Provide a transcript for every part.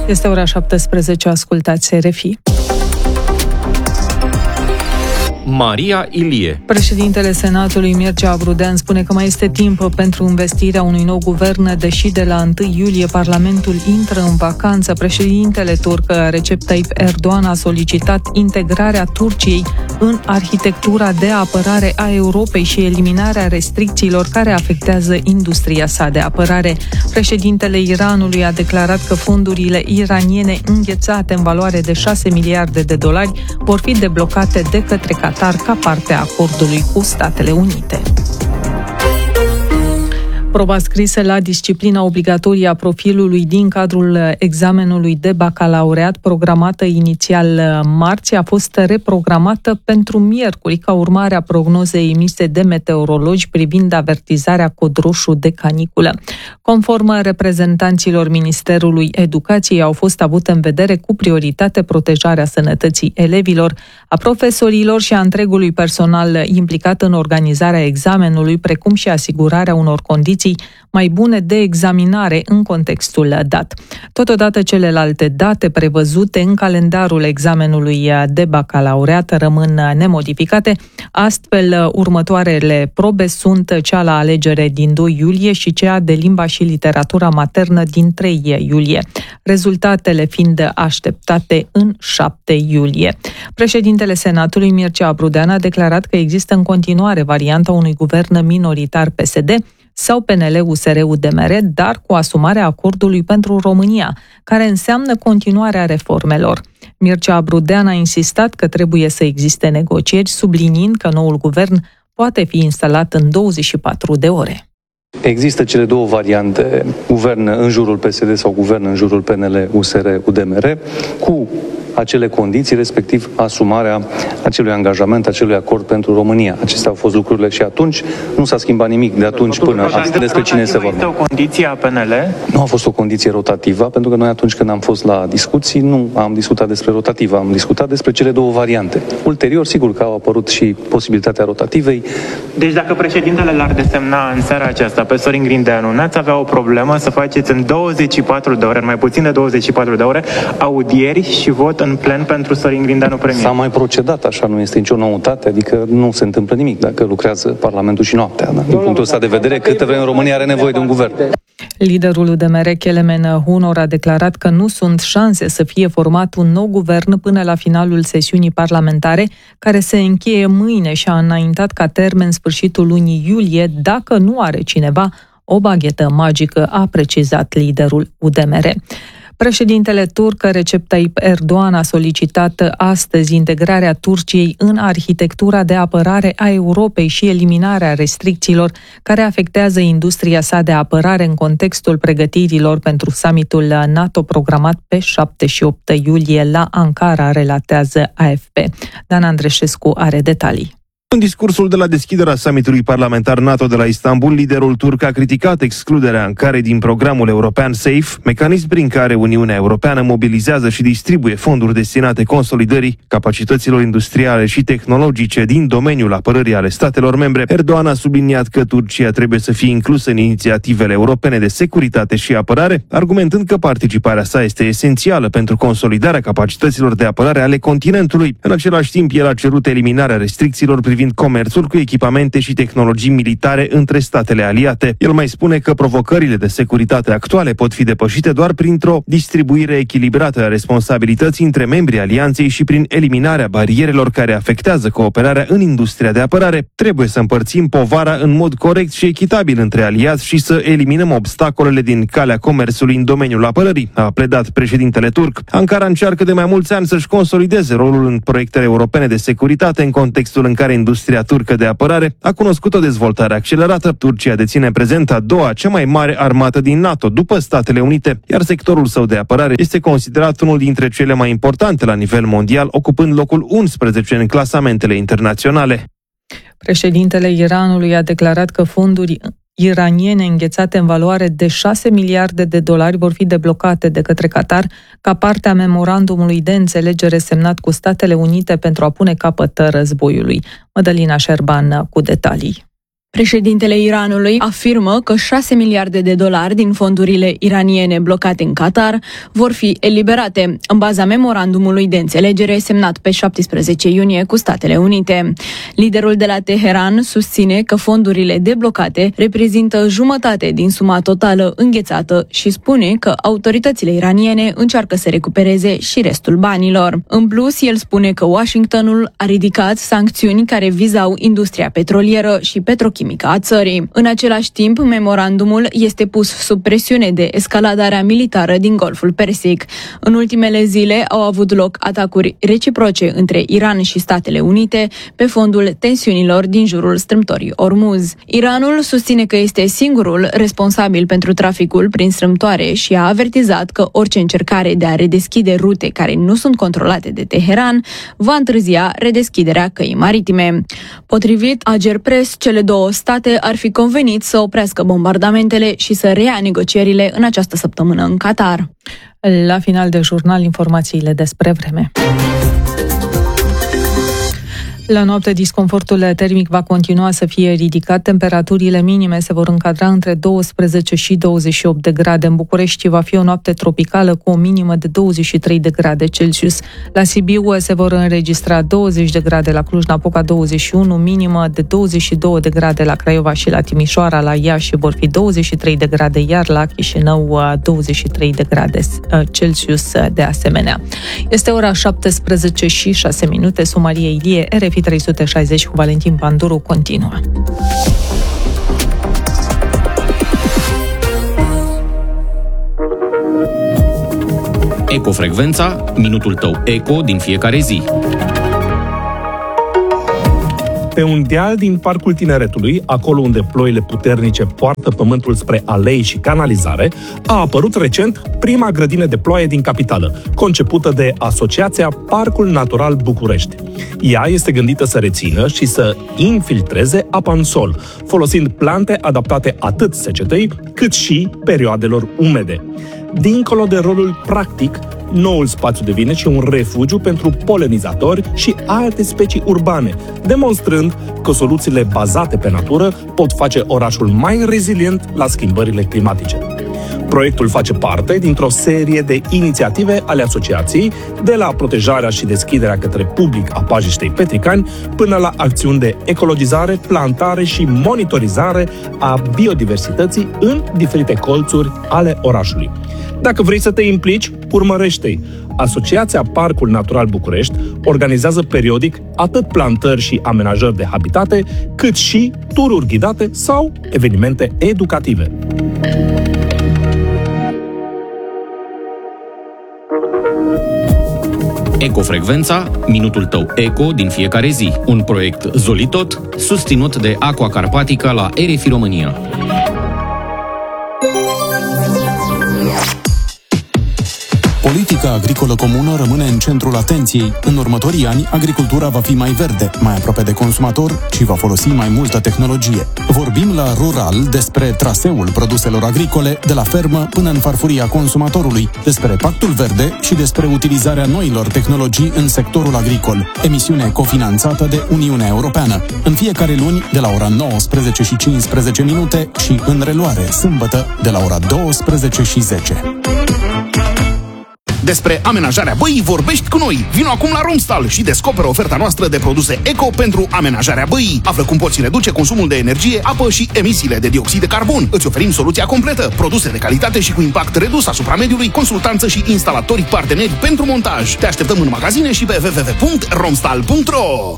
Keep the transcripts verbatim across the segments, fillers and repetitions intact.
Este ora șaptesprezece, ascultați R F I. Maria Ilie. Președintele Senatului, Mircea Abrudean, spune că mai este timp pentru învestirea unui nou guvern, deși de la întâi iulie Parlamentul intră în vacanță. Președintele turc, Recep Tayyip Erdogan, a solicitat integrarea Turciei în arhitectura de apărare a Europei și eliminarea restricțiilor care afectează industria sa de apărare. Președintele Iranului a declarat că fondurile iraniene înghețate în valoare de șase miliarde de dolari vor fi deblocate de către Qatar ca parte a acordului cu Statele Unite. Proba scrisă la disciplina obligatorie a profilului din cadrul examenului de bacalaureat, programată inițial marți, a fost reprogramată pentru miercuri, ca urmare a prognozei emise de meteorologi privind avertizarea cod roșu de caniculă. Conform reprezentanților Ministerului Educației, au fost avute în vedere cu prioritate protejarea sănătății elevilor, a profesorilor și a întregului personal implicat în organizarea examenului, precum și asigurarea unor condiții mai bune de examinare în contextul dat. Totodată, celelalte date prevăzute în calendarul examenului de bacalaureat rămân nemodificate. Astfel, următoarele probe sunt cea la alegere din doi iulie și cea de limba și literatura maternă din trei iulie, rezultatele fiind așteptate în șapte iulie. Președintele Senatului, Mircea Abrudean, a declarat că există în continuare varianta unui guvern minoritar P S D sau P N L U S R U D M R, dar cu asumarea acordului pentru România, care înseamnă continuarea reformelor. Mircea Abrudean a insistat că trebuie să existe negocieri, subliniind că noul guvern poate fi instalat în douăzeci și patru de ore. Există cele două variante, guvern în jurul P S D sau guvern în jurul P N L U S R U D M R, cu acele condiții, respectiv asumarea acelui angajament, acelui acord pentru România. Acestea au fost lucrurile și atunci. Nu s-a schimbat nimic de atunci până astăzi. Despre cine se vorbește. Este o condiție a P N L? Nu a fost o condiție rotativă, pentru că noi atunci când am fost la discuții nu am discutat despre rotativă, am discutat despre cele două variante. Ulterior, sigur că au apărut și posibilitatea rotativei. Deci dacă președintele l-ar desemna în seara aceasta pe Sorin Grindeanu, n-ați avea o problemă să faceți în douăzeci și patru de ore, în mai puțin de douăzeci și patru de ore, audieri și vot în plen pentru Sorin Grindeanu premier? S-a mai procedat așa, nu este nicio noutate, adică nu se întâmplă nimic dacă lucrează Parlamentul și noaptea. Da? Din punctul ăsta de vedere, câtă vreme România are nevoie de un guvern. Liderul U D M R, Kelemen Hunor, a declarat că nu sunt șanse să fie format un nou guvern până la finalul sesiunii parlamentare, care se încheie mâine, și a înaintat ca termen sfârșitul lunii iulie, dacă nu are cineva o baghetă magică, a precizat liderul U D M R. Președintele turc, Recep Tayyip Erdogan, a solicitat astăzi integrarea Turciei în arhitectura de apărare a Europei și eliminarea restricțiilor care afectează industria sa de apărare în contextul pregătirilor pentru summitul NATO programat pe șapte și opt iulie la Ankara, relatează A F P. Dan Andreșescu are detalii. În discursul de la deschiderea summitului parlamentar NATO de la Istanbul, liderul turc a criticat excluderea Ankarei din programul european SAFE, mecanism prin care Uniunea Europeană mobilizează și distribuie fonduri destinate consolidării capacităților industriale și tehnologice din domeniul apărării ale statelor membre. Erdogan a subliniat că Turcia trebuie să fie inclusă în inițiativele europene de securitate și apărare, argumentând că participarea sa este esențială pentru consolidarea capacităților de apărare ale continentului. În același timp, el a cerut eliminarea restricțiilor privind comerțul cu echipamente și tehnologii militare între statele aliate. El mai spune că provocările de securitate actuale pot fi depășite doar printr-o distribuire echilibrată a responsabilității între membrii alianței și prin eliminarea barierelor care afectează cooperarea în industria de apărare. Trebuie să împărțim povara în mod corect și echitabil între aliați și să eliminăm obstacolele din calea comerțului în domeniul apărării, a pledat președintele turc. Ankara încearcă de mai mulți ani să-și consolideze rolul în proiectele europene de securitate în contextul în care industria turcă de apărare a cunoscut o dezvoltare accelerată. Turcia deține în prezent a doua cea mai mare armată din NATO, după Statele Unite, iar sectorul său de apărare este considerat unul dintre cele mai importante la nivel mondial, ocupând locul unsprezece în clasamentele internaționale. Președintele Iranului a declarat că fonduri iraniene înghețate în valoare de șase miliarde de dolari vor fi deblocate de către Qatar ca parte a memorandumului de înțelegere semnat cu Statele Unite pentru a pune capăt războiului. Mădălina Șerban cu detalii. Președintele Iranului afirmă că șase miliarde de dolari din fondurile iraniene blocate în Qatar vor fi eliberate, în baza memorandumului de înțelegere semnat pe șaptesprezece iunie cu Statele Unite. Liderul de la Teheran susține că fondurile deblocate reprezintă jumătate din suma totală înghețată și spune că autoritățile iraniene încearcă să recupereze și restul banilor. În plus, el spune că Washingtonul a ridicat sancțiuni care vizau industria petrolieră și petrochimică a țării. În același timp, memorandumul este pus sub presiune de escaladarea militară din Golful Persic. În ultimele zile au avut loc atacuri reciproce între Iran și Statele Unite pe fondul tensiunilor din jurul strâmtorii Ormuz. Iranul susține că este singurul responsabil pentru traficul prin strâmtoare și a avertizat că orice încercare de a redeschide rute care nu sunt controlate de Teheran va întârzia redeschiderea căii maritime. Potrivit Agerpres, cele două state ar fi convenit să oprească bombardamentele și să reia negocierile în această săptămână în Qatar. La final de jurnal, informațiile despre vreme. La noapte, disconfortul termic va continua să fie ridicat. Temperaturile minime se vor încadra între douăsprezece și douăzeci și opt de grade. În București va fi o noapte tropicală cu o minimă de douăzeci și trei de grade Celsius. La Sibiu se vor înregistra douăzeci de grade, la Cluj-Napoca douăzeci și unu, minimă de douăzeci și doi de grade la Craiova și la Timișoara. La Iași vor fi douăzeci și trei de grade, iar la Chișinău douăzeci și trei de grade Celsius de asemenea. Este ora șaptesprezece și șase minute. Sunt Maria Ilie, R F I trei sute șaizeci cu Valentin Panduru continuă. Ecofrecvența, minutul tău eco din fiecare zi. Pe un deal din Parcul Tineretului, acolo unde ploile puternice poartă pământul spre alei și canalizare, a apărut recent prima grădină de ploaie din capitală, concepută de Asociația Parcul Natural București. Ea este gândită să rețină și să infiltreze apa în sol, folosind plante adaptate atât secetei, cât și perioadelor umede. Dincolo de rolul practic, noul spațiu devine și un refugiu pentru polenizatori și alte specii urbane, demonstrând că soluțiile bazate pe natură pot face orașul mai rezilient la schimbările climatice. Proiectul face parte dintr-o serie de inițiative ale asociației, de la protejarea și deschiderea către public a pajiștei Petricani, până la acțiuni de ecologizare, plantare și monitorizare a biodiversității în diferite colțuri ale orașului. Dacă vrei să te implici, urmărește-i. Asociația Parcul Natural București organizează periodic atât plantări și amenajări de habitate, cât și tururi ghidate sau evenimente educative. Ecofrecvența, minutul tău eco din fiecare zi. Un proiect Zolitot, susținut de Aqua Carpatica la R F I România. Politica agricolă comună rămâne în centrul atenției. În următorii ani, agricultura va fi mai verde, mai aproape de consumator și va folosi mai multă tehnologie. Vorbim la Rural despre traseul produselor agricole de la fermă până în farfuria consumatorului, despre Pactul Verde și despre utilizarea noilor tehnologii în sectorul agricol. Emisiune cofinanțată de Uniunea Europeană. În fiecare luni, de la ora nouăsprezece și cincisprezece minute și în reluare, sâmbătă, de la ora douăsprezece și zece. Despre amenajarea băii vorbești cu noi. Vino acum la Romstal și descoperă oferta noastră de produse eco pentru amenajarea băii. Află cum poți reduce consumul de energie, apă și emisiile de dioxid de carbon. Îți oferim soluția completă, produse de calitate și cu impact redus asupra mediului, consultanță și instalatori parteneri pentru montaj. Te așteptăm în magazine și pe w w w punct romstal punct r o.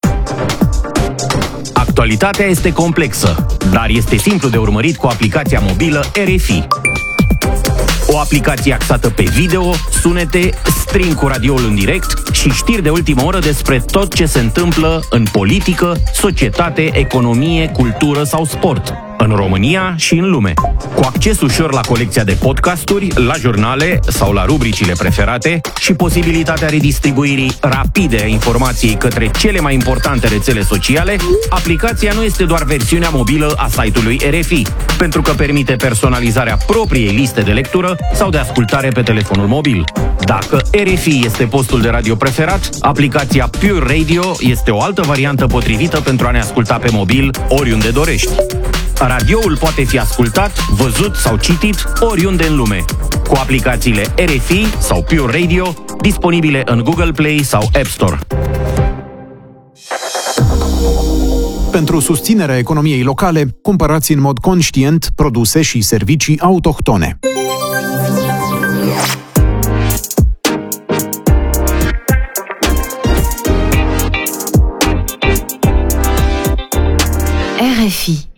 Actualitatea este complexă, dar este simplu de urmărit cu aplicația mobilă R F I. O aplicație axată pe video, sunete, stream cu radioul în direct și știri de ultimă oră despre tot ce se întâmplă în politică, societate, economie, cultură sau sport. în România și în lume. Cu acces ușor la colecția de podcasturi, la jurnale sau la rubricile preferate și posibilitatea redistribuirii rapide a informației către cele mai importante rețele sociale, aplicația nu este doar versiunea mobilă a site-ului R F I, pentru că permite personalizarea propriei liste de lectură sau de ascultare pe telefonul mobil. Dacă R F I este postul de radio preferat, aplicația Pure Radio este o altă variantă potrivită pentru a ne asculta pe mobil oriunde dorești. Radioul poate fi ascultat, văzut sau citit oriunde în lume, cu aplicațiile R F I sau Pure Radio disponibile în Google Play sau App Store. Pentru susținerea economiei locale, cumpărați în mod conștient produse și servicii autohtone. R F I